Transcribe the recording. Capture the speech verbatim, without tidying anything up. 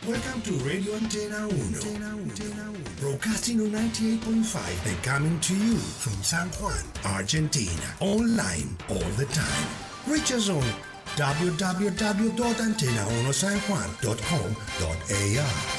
Welcome to Radio Antena Uno, broadcasting on ninety-eight point five and coming to you from San Juan, Argentina, online all the time. Reach us on w w w dot antena uno san juan dot com dot a r.